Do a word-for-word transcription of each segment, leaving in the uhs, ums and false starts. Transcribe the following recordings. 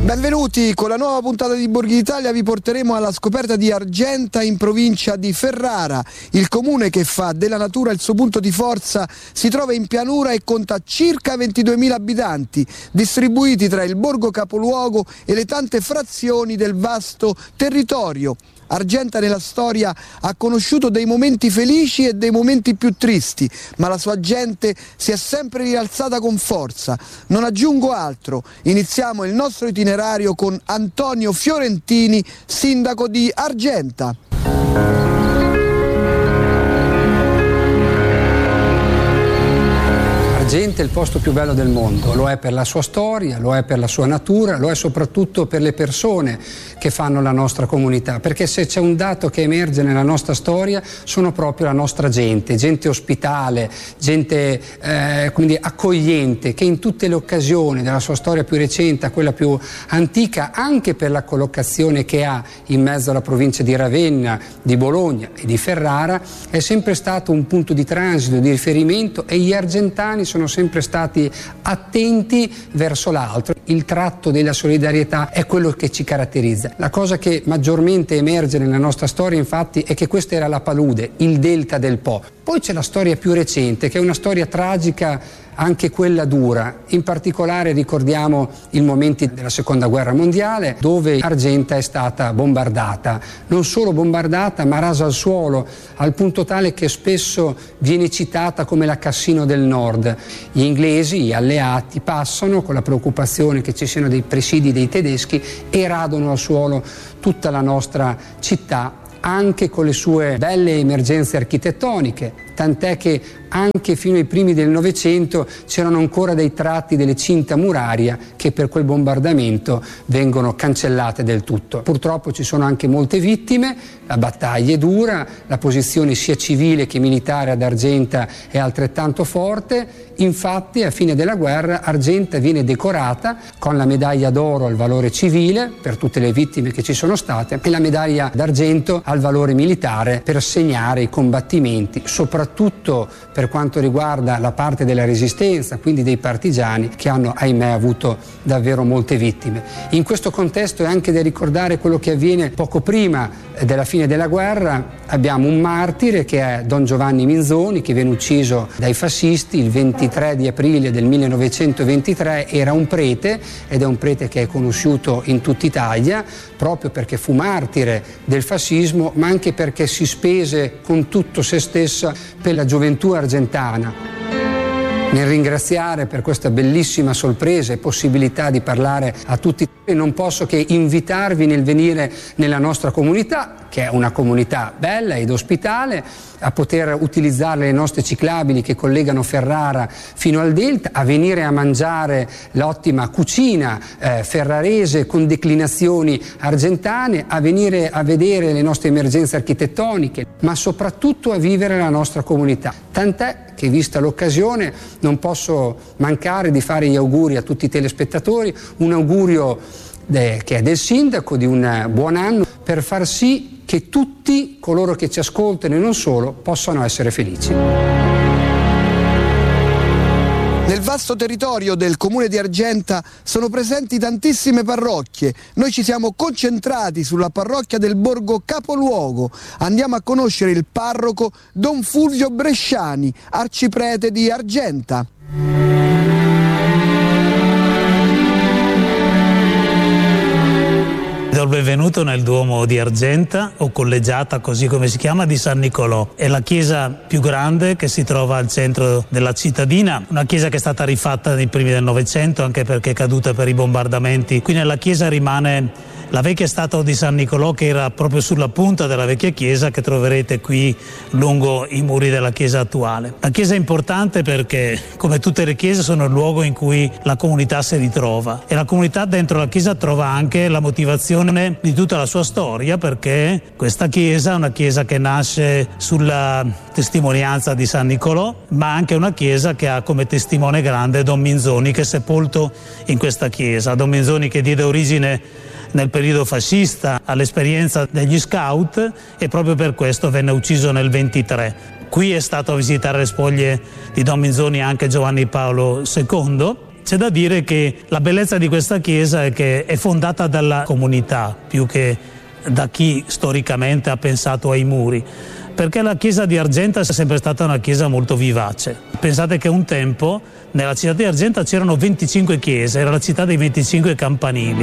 Benvenuti, con la nuova puntata di Borghi d'Italia vi porteremo alla scoperta di Argenta in provincia di Ferrara. Il comune, che fa della natura il suo punto di forza, si trova in pianura e conta circa ventiduemila abitanti, distribuiti tra il borgo capoluogo e le tante frazioni del vasto territorio. Argenta nella storia ha conosciuto dei momenti felici e dei momenti più tristi, ma la sua gente si è sempre rialzata con forza. Non aggiungo altro, iniziamo il nostro itinerario con Antonio Fiorentini, sindaco di Argenta. Argenta è il posto più bello del mondo, lo è per la sua storia, lo è per la sua natura, lo è soprattutto per le persone che fanno la nostra comunità, perché se c'è un dato che emerge nella nostra storia sono proprio la nostra gente, gente ospitale, gente eh, quindi accogliente, che in tutte le occasioni della sua storia più recente a quella più antica, anche per la collocazione che ha in mezzo alla provincia di Ravenna, di Bologna e di Ferrara, è sempre stato un punto di transito, di riferimento, e gli argentani sono sono sempre stati attenti verso l'altro. Il tratto della solidarietà è quello che ci caratterizza. La cosa che maggiormente emerge nella nostra storia, infatti, è che questa era la palude, il delta del Po. Poi c'è la storia più recente, che è una storia tragica, anche quella dura. In particolare ricordiamo i momenti della seconda guerra mondiale, dove Argenta è stata bombardata, non solo bombardata ma rasa al suolo, al punto tale che spesso viene citata come la Cassino del Nord. Gli inglesi, gli alleati, passano con la preoccupazione che ci siano dei presidi dei tedeschi e radono al suolo tutta la nostra città, anche con le sue belle emergenze architettoniche, tant'è che anche fino ai primi del Novecento c'erano ancora dei tratti delle cinta muraria che per quel bombardamento vengono cancellate del tutto. Purtroppo ci sono anche molte vittime, la battaglia è dura, la posizione sia civile che militare ad Argenta è altrettanto forte. Infatti a fine della guerra Argenta viene decorata con la medaglia d'oro al valore civile per tutte le vittime che ci sono state e la medaglia d'argento al valore militare per segnare i combattimenti, soprattutto per quanto riguarda la parte della resistenza, quindi dei partigiani, che hanno ahimè avuto davvero molte vittime. In questo contesto è anche da ricordare quello che avviene poco prima della fine della guerra. Abbiamo un martire che è Don Giovanni Minzoni, che viene ucciso dai fascisti il ventitré di aprile del millenovecentoventitré. Era un prete, ed è un prete che è conosciuto in tutta Italia proprio perché fu martire del fascismo, ma anche perché si spese con tutto se stessa per la gioventù argentana. Nel ringraziare per questa bellissima sorpresa e possibilità di parlare a tutti, non posso che invitarvi nel venire nella nostra comunità, che è una comunità bella ed ospitale, a poter utilizzare le nostre ciclabili che collegano Ferrara fino al Delta, a venire a mangiare l'ottima cucina eh, ferrarese con declinazioni argentane, a venire a vedere le nostre emergenze architettoniche, ma soprattutto a vivere la nostra comunità. Tant'è che, vista l'occasione, non posso mancare di fare gli auguri a tutti i telespettatori, un augurio de, che è del sindaco, di un buon anno, per far sì che tutti coloro che ci ascoltano e non solo possano essere felici. Nel vasto territorio del comune di Argenta sono presenti tantissime parrocchie. Noi ci siamo concentrati sulla parrocchia del borgo capoluogo. Andiamo a conoscere il parroco Don Fulvio Bresciani, arciprete di Argenta. Do il benvenuto nel Duomo di Argenta, o collegiata così come si chiama, di San Nicolò. È la chiesa più grande che si trova al centro della cittadina, una chiesa che è stata rifatta nei primi del Novecento anche perché è caduta per i bombardamenti. Qui nella chiesa rimane la vecchia statua di San Nicolò, che era proprio sulla punta della vecchia chiesa, che troverete qui lungo i muri della chiesa attuale. La chiesa è importante perché, come tutte le chiese, sono il luogo in cui la comunità si ritrova, e la comunità dentro la chiesa trova anche la motivazione di tutta la sua storia, perché questa chiesa è una chiesa che nasce sulla testimonianza di San Nicolò, ma anche una chiesa che ha come testimone grande Don Minzoni, che è sepolto in questa chiesa. Don Minzoni, che diede origine nel periodo fascista all'esperienza degli scout, e proprio per questo venne ucciso nel ventitré. Qui è stato a visitare le spoglie di Don Minzoni anche Giovanni Paolo secondo, C'è da dire che la bellezza di questa chiesa è che è fondata dalla comunità più che da chi storicamente ha pensato ai muri, perché la chiesa di Argenta è sempre stata una chiesa molto vivace. Pensate che un tempo nella città di Argenta c'erano venticinque chiese, era la città dei venticinque campanili.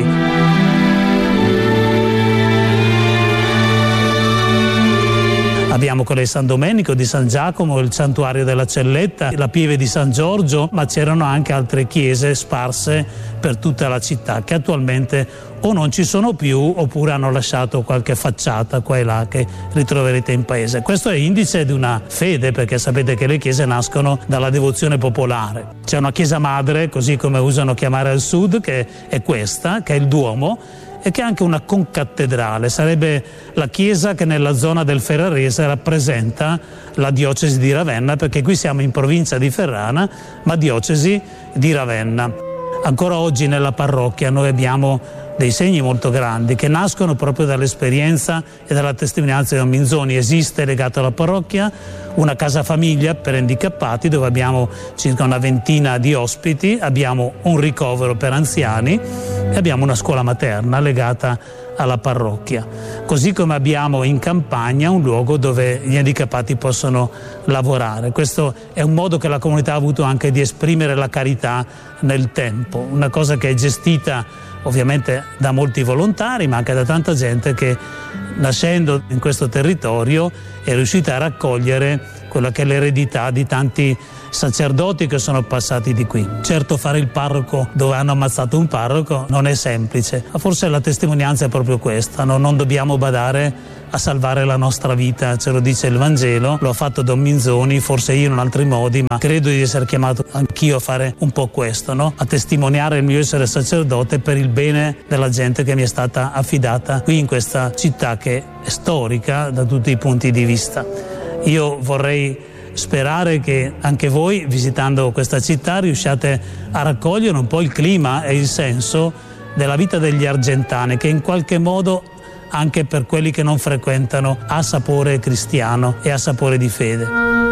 Abbiamo quella di San Domenico, di San Giacomo, il santuario della Celletta, la pieve di San Giorgio, ma c'erano anche altre chiese sparse per tutta la città che attualmente o non ci sono più oppure hanno lasciato qualche facciata qua e là che ritroverete in paese. Questo è indice di una fede, perché sapete che le chiese nascono dalla devozione popolare. C'è una chiesa madre, così come usano chiamare al sud, che è questa, che è il Duomo, e che è anche una concattedrale, sarebbe la chiesa che nella zona del Ferrarese rappresenta la diocesi di Ravenna, perché qui siamo in provincia di Ferrara, ma diocesi di Ravenna. Ancora oggi nella parrocchia noi abbiamo dei segni molto grandi che nascono proprio dall'esperienza e dalla testimonianza di Don Minzoni. Esiste, legato alla parrocchia, una casa famiglia per handicappati dove abbiamo circa una ventina di ospiti, abbiamo un ricovero per anziani e abbiamo una scuola materna legata alla parrocchia. Così come abbiamo in campagna un luogo dove gli handicappati possono lavorare. Questo è un modo che la comunità ha avuto anche di esprimere la carità nel tempo, una cosa che è gestita ovviamente da molti volontari, ma anche da tanta gente che, nascendo in questo territorio, è riuscita a raccogliere quella che è l'eredità di tanti sacerdoti che sono passati di qui. Certo, fare il parroco dove hanno ammazzato un parroco non è semplice, ma forse la testimonianza è proprio questa, no? Non dobbiamo badare a salvare la nostra vita, ce lo dice il Vangelo, lo ha fatto Don Minzoni, forse io in altri modi, ma credo di essere chiamato anch'io a fare un po' questo, no? A testimoniare il mio essere sacerdote per il bene della gente che mi è stata affidata qui in questa città che è storica da tutti i punti di vista. Io vorrei sperare che anche voi, visitando questa città, riusciate a raccogliere un po' il clima e il senso della vita degli argentani, che in qualche modo, anche per quelli che non frequentano, ha sapore cristiano e ha sapore di fede.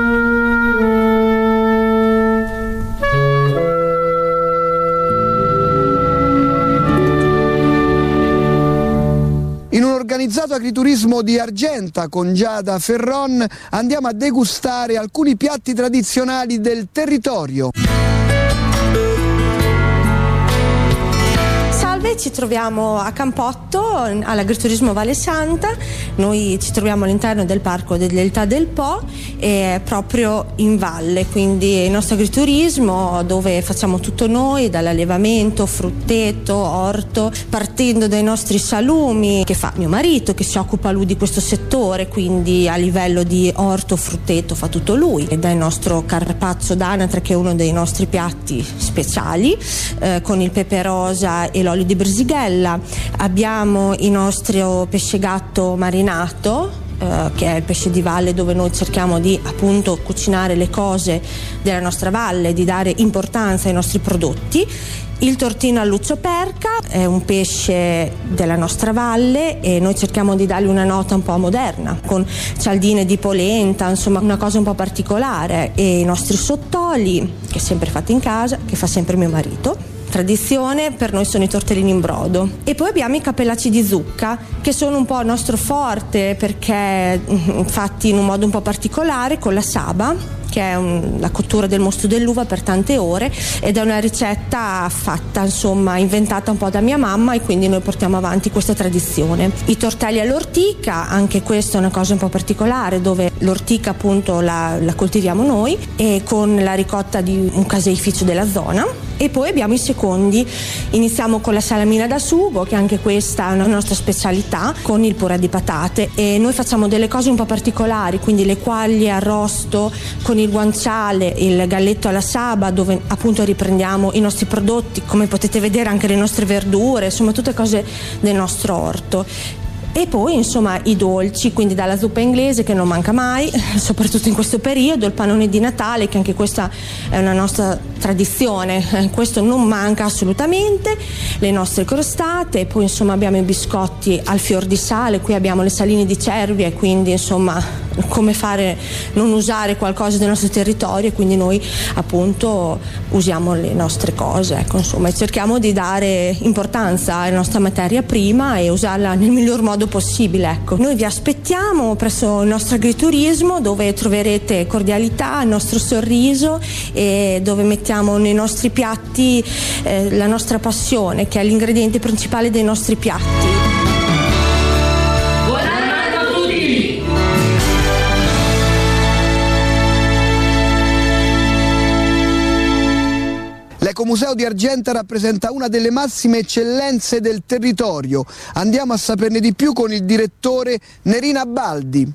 In un organizzato agriturismo di Argenta con Giada Ferron andiamo a degustare alcuni piatti tradizionali del territorio. Ci troviamo a Campotto, all'agriturismo Valle Santa. Noi ci troviamo all'interno del parco del Delta del Po e proprio in valle, quindi il nostro agriturismo dove facciamo tutto noi, dall'allevamento, frutteto, orto, partendo dai nostri salumi che fa mio marito, che si occupa lui di questo settore, quindi a livello di orto, frutteto fa tutto lui, e dal nostro carpaccio d'anatra, che è uno dei nostri piatti speciali, eh, con il pepe rosa e l'olio di Brisighella. Abbiamo il nostro pesce gatto marinato, eh, che è il pesce di valle, dove noi cerchiamo di appunto cucinare le cose della nostra valle, di dare importanza ai nostri prodotti. Il tortino al luccio perca è un pesce della nostra valle e noi cerchiamo di dargli una nota un po' moderna, con cialdine di polenta, insomma una cosa un po' particolare. E i nostri sottoli, che è sempre fatti in casa, che fa sempre mio marito. Tradizione per noi sono i tortellini in brodo. E poi abbiamo i cappellacci di zucca, che sono un po' il nostro forte, perché fatti in un modo un po' particolare con la saba, che è un, la cottura del mosto dell'uva per tante ore, ed è una ricetta fatta, insomma, inventata un po' da mia mamma, e quindi noi portiamo avanti questa tradizione. I tortelli all'ortica, anche questa è una cosa un po' particolare, dove l'ortica appunto la, la coltiviamo noi, e con la ricotta di un caseificio della zona. E poi abbiamo i secondi, iniziamo con la salamina da sugo, che anche questa è una nostra specialità, con il purè di patate, e noi facciamo delle cose un po' particolari, quindi le quaglie arrosto con il guanciale, il galletto alla saba, dove appunto riprendiamo i nostri prodotti, come potete vedere anche le nostre verdure, insomma tutte cose del nostro orto. E poi insomma i dolci, quindi dalla zuppa inglese, che non manca mai, soprattutto in questo periodo, il panone di Natale, che anche questa è una nostra tradizione, eh, questo non manca assolutamente, le nostre crostate, poi insomma abbiamo i biscotti al fior di sale, qui abbiamo le saline di Cervia, quindi insomma come fare non usare qualcosa del nostro territorio, e quindi noi appunto usiamo le nostre cose, ecco, insomma, e cerchiamo di dare importanza alla nostra materia prima e usarla nel miglior modo possibile, ecco. Noi vi aspettiamo presso il nostro agriturismo, dove troverete cordialità, il nostro sorriso, e dove mettiamo nei nostri piatti eh, la nostra passione, che è l'ingrediente principale dei nostri piatti. L'Ecomuseo di Argenta rappresenta una delle massime eccellenze del territorio. Andiamo a saperne di più con il direttore Nerina Baldi.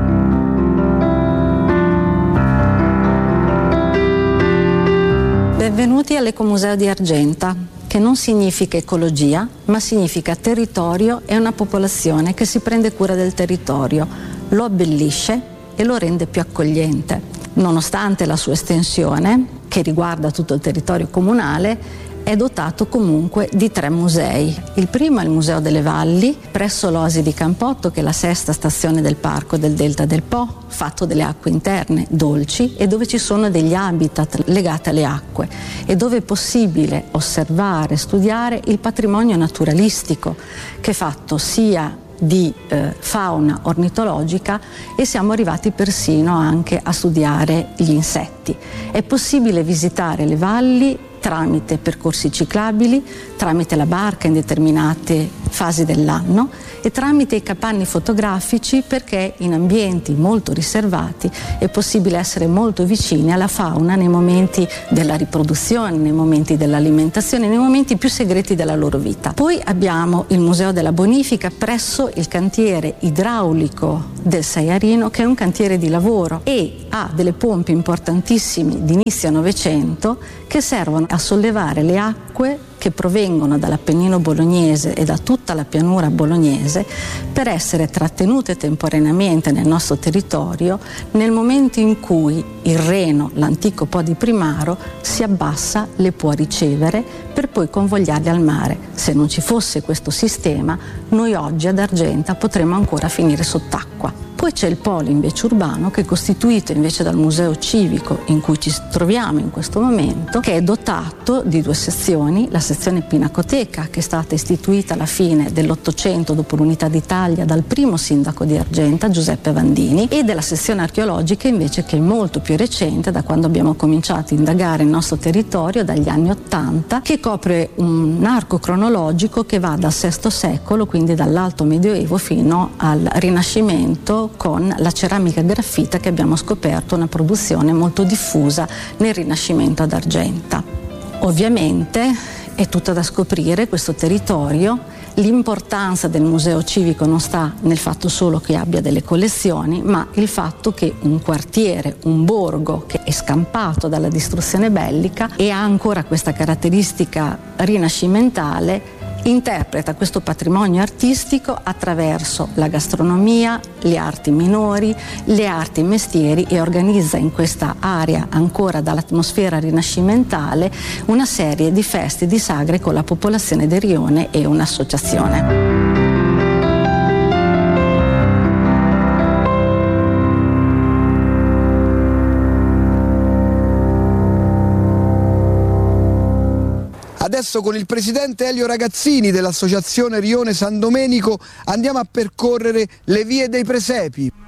Benvenuti all'Ecomuseo di Argenta, che non significa ecologia, ma significa territorio e una popolazione che si prende cura del territorio, lo abbellisce e lo rende più accogliente. Nonostante la sua estensione, che riguarda tutto il territorio comunale, è dotato comunque di tre musei. Il primo è il Museo delle Valli, presso l'Oasi di Campotto, che è la sesta stazione del parco del Delta del Po, fatto delle acque interne dolci e dove ci sono degli habitat legati alle acque e dove è possibile osservare e studiare il patrimonio naturalistico, che è fatto sia di eh, fauna ornitologica, e siamo arrivati persino anche a studiare gli insetti. È possibile visitare le valli tramite percorsi ciclabili, tramite la barca in determinate fasi dell'anno e tramite i capanni fotografici, perché in ambienti molto riservati è possibile essere molto vicini alla fauna nei momenti della riproduzione, nei momenti dell'alimentazione, nei momenti più segreti della loro vita. Poi abbiamo il Museo della Bonifica presso il cantiere idraulico del Saiarino, che è un cantiere di lavoro e ha delle pompe importantissime di inizio Novecento che servono a sollevare le acque che provengono dall'Appennino bolognese e da tutta la pianura bolognese per essere trattenute temporaneamente nel nostro territorio nel momento in cui il Reno, l'antico Po di Primaro, si abbassa, le può ricevere per poi convogliarle al mare. Se non ci fosse questo sistema, noi oggi ad Argenta potremmo ancora finire sott'acqua. Poi c'è il polo invece urbano, che è costituito invece dal museo civico in cui ci troviamo in questo momento, che è dotato di due sezioni: la sezione Pinacoteca, che è stata istituita alla fine dell'Ottocento dopo l'Unità d'Italia dal primo sindaco di Argenta, Giuseppe Vandini, e della sezione archeologica invece, che è molto più recente, da quando abbiamo cominciato a indagare il nostro territorio, dagli anni Ottanta, che copre un arco cronologico che va dal sesto secolo, quindi dall'Alto Medioevo, fino al Rinascimento, con la ceramica graffita, che abbiamo scoperto una produzione molto diffusa nel Rinascimento ad Argenta. Ovviamente è tutto da scoprire questo territorio. L'importanza del museo civico non sta nel fatto solo che abbia delle collezioni, ma il fatto che un quartiere, un borgo che è scampato dalla distruzione bellica e ha ancora questa caratteristica rinascimentale, interpreta questo patrimonio artistico attraverso la gastronomia, le arti minori, le arti mestieri, e organizza in questa area ancora dall'atmosfera rinascimentale una serie di feste, di sagre con la popolazione del rione e un'associazione. Adesso con il presidente Elio Ragazzini dell'associazione Rione San Domenico andiamo a percorrere le vie dei presepi.